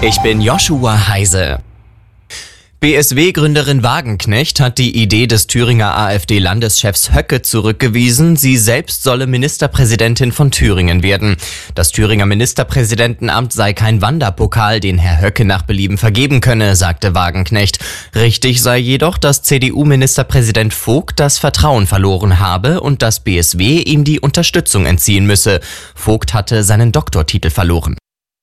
Ich bin Joshua Heise. BSW-Gründerin Wagenknecht hat die Idee des Thüringer AfD-Landeschefs Höcke zurückgewiesen, sie selbst solle Ministerpräsidentin von Thüringen werden. Das Thüringer Ministerpräsidentenamt sei kein Wanderpokal, den Herr Höcke nach Belieben vergeben könne, sagte Wagenknecht. Richtig sei jedoch, dass CDU-Ministerpräsident Vogt das Vertrauen verloren habe und das BSW ihm die Unterstützung entziehen müsse. Vogt hatte seinen Doktortitel verloren.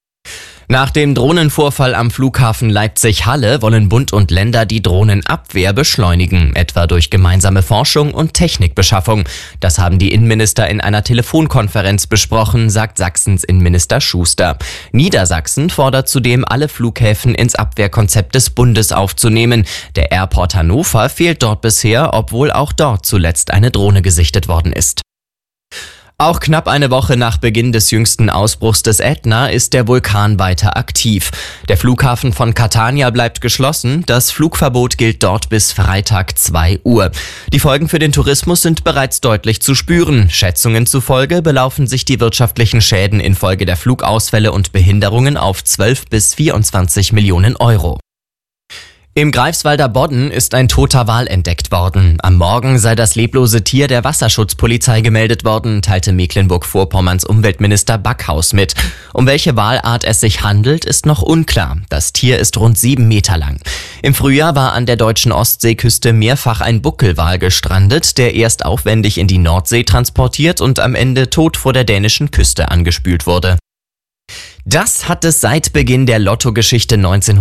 Nach dem Drohnenvorfall am Flughafen Leipzig-Halle wollen Bund und Länder die Drohnenabwehr beschleunigen, etwa durch gemeinsame Forschung und Technikbeschaffung. Das haben die Innenminister in einer Telefonkonferenz besprochen, sagt Sachsens Innenminister Schuster. Niedersachsen fordert zudem, alle Flughäfen ins Abwehrkonzept des Bundes aufzunehmen. Der Airport Hannover fehlt dort bisher, obwohl auch dort zuletzt eine Drohne gesichtet worden ist. Auch knapp eine Woche nach Beginn des jüngsten Ausbruchs des Ätna ist der Vulkan weiter aktiv. Der Flughafen von Catania bleibt geschlossen. Das Flugverbot gilt dort bis Freitag 2 Uhr. Die Folgen für den Tourismus sind bereits deutlich zu spüren. Schätzungen zufolge belaufen sich die wirtschaftlichen Schäden infolge der Flugausfälle und Behinderungen auf 12 bis 24 Millionen Euro. Im Greifswalder Bodden ist ein toter Wal entdeckt worden. Am Morgen sei das leblose Tier der Wasserschutzpolizei gemeldet worden, teilte Mecklenburg-Vorpommerns Umweltminister Backhaus mit. Um welche Walart es sich handelt, ist noch unklar. Das Tier ist rund 7 Meter lang. Im Frühjahr war an der deutschen Ostseeküste mehrfach ein Buckelwal gestrandet, der erst aufwendig in die Nordsee transportiert und am Ende tot vor der dänischen Küste angespült wurde. Das hat es seit Beginn der Lottogeschichte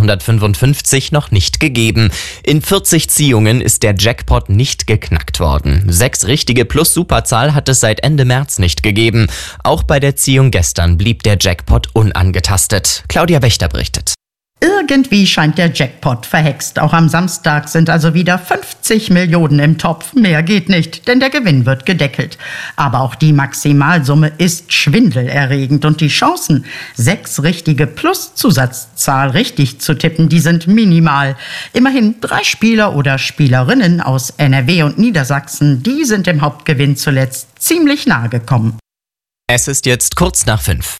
1955 noch nicht gegeben. In 40 Ziehungen ist der Jackpot nicht geknackt worden. 6 richtige plus Superzahl hat es seit Ende März nicht gegeben. Auch bei der Ziehung gestern blieb der Jackpot unangetastet. Claudia Wächter berichtet. Irgendwie scheint der Jackpot verhext. Auch am Samstag sind also wieder 50 Millionen im Topf. Mehr geht nicht, denn der Gewinn wird gedeckelt. Aber auch die Maximalsumme ist schwindelerregend und die Chancen, 6 richtige plus Zusatzzahl richtig zu tippen, die sind minimal. Immerhin 3 Spieler oder Spielerinnen aus NRW und Niedersachsen, die sind dem Hauptgewinn zuletzt ziemlich nahe gekommen. Es ist jetzt kurz nach 5.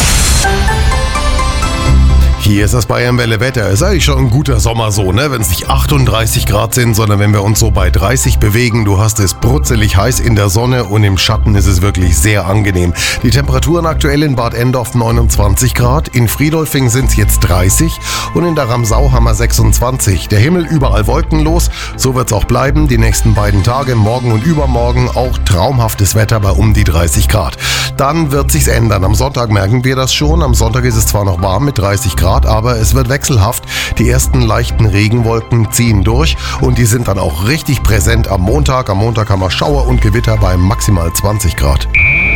Hier ist das Bayern-Welle Wetter. Ist eigentlich schon ein guter Sommer so, ne? Wenn es nicht 38 Grad sind, sondern wenn wir uns so bei 30 bewegen. Du hast es brutzelig heiß in der Sonne und im Schatten ist es wirklich sehr angenehm. Die Temperaturen aktuell in Bad Endorf 29 Grad, in Friedolfing sind es jetzt 30 und in der Ramsau haben wir 26. Der Himmel überall wolkenlos, so wird es auch bleiben. Die nächsten beiden Tage, morgen und übermorgen, auch traumhaftes Wetter bei um die 30 Grad. Dann wird sich's ändern. Am Sonntag merken wir das schon. Am Sonntag ist es zwar noch warm mit 30 Grad, aber es wird wechselhaft. Die ersten leichten Regenwolken ziehen durch und die sind dann auch richtig präsent am Montag. Am Montag haben wir Schauer und Gewitter bei maximal 20 Grad.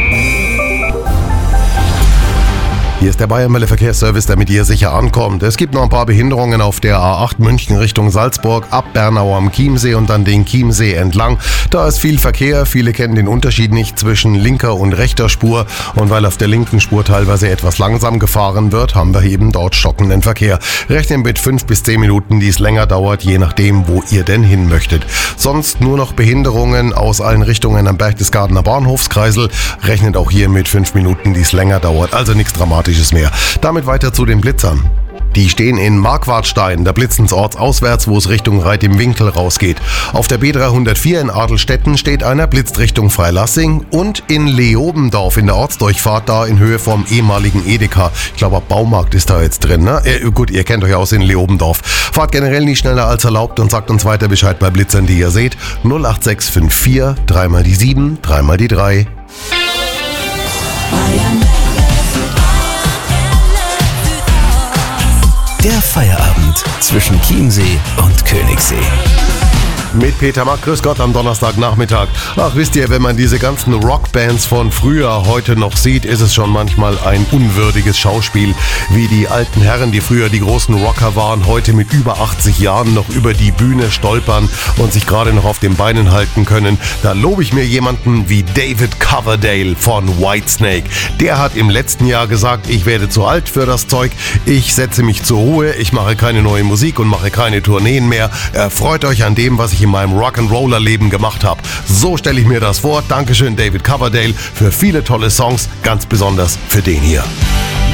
Hier ist der Bayern-Welle Verkehrsservice, der mit ihr sicher ankommt. Es gibt noch ein paar Behinderungen auf der A8 München Richtung Salzburg, ab Bernau am Chiemsee und dann den Chiemsee entlang. Da ist viel Verkehr, viele kennen den Unterschied nicht zwischen linker und rechter Spur. Und weil auf der linken Spur teilweise etwas langsam gefahren wird, haben wir eben dort stockenden Verkehr. Rechnen mit 5 bis 10 Minuten, die es länger dauert, je nachdem, wo ihr denn hin möchtet. Sonst nur noch Behinderungen aus allen Richtungen am Berchtesgadener Bahnhofskreisel. Rechnet auch hier mit 5 Minuten, die es länger dauert. Also nichts Dramatisches mehr. Damit weiter zu den Blitzern. Die stehen in Marquardstein, da blitzen's ortsauswärts, wo es Richtung Reit im Winkel rausgeht. Auf der B304 in Adelstetten steht einer, blitzt Richtung Freilassing und in Leobendorf in der Ortsdurchfahrt, da in Höhe vom ehemaligen Edeka. Ich glaube, Baumarkt ist da jetzt drin, ne? Gut, ihr kennt euch aus in Leobendorf. Fahrt generell nicht schneller als erlaubt und sagt uns weiter Bescheid bei Blitzern, die ihr seht. 08654 3 mal die 7, 3 mal die 3. Der Feierabend zwischen Chiemsee und Königssee. Mit Peter Mack, grüß Gott am Donnerstagnachmittag. Ach, wisst ihr, wenn man diese ganzen Rockbands von früher heute noch sieht, ist es schon manchmal ein unwürdiges Schauspiel, wie die alten Herren, die früher die großen Rocker waren, heute mit über 80 Jahren noch über die Bühne stolpern und sich gerade noch auf den Beinen halten können. Da lobe ich mir jemanden wie David Coverdale von Whitesnake. Der hat im letzten Jahr gesagt, ich werde zu alt für das Zeug, ich setze mich zur Ruhe, ich mache keine neue Musik und mache keine Tourneen mehr. Erfreut euch an dem, was ich in meinem Rock'n'Roller-Leben gemacht habe. So stelle ich mir das vor. Dankeschön, David Coverdale, für viele tolle Songs, ganz besonders für den hier.